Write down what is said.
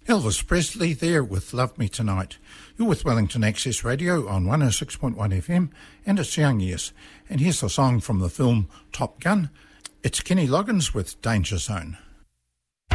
Elvis Presley there with Love Me Tonight. You're with Wellington Access Radio on 106.1 FM and it's Young Years. And here's a song from the film Top Gun. It's Kenny Loggins with Danger Zone.